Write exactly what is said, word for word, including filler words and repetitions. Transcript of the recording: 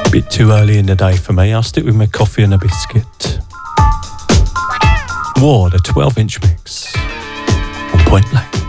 Bit too early in the day for me. I'll stick with my coffee and a biscuit. Ward, a twelve inch mix on Point Blank.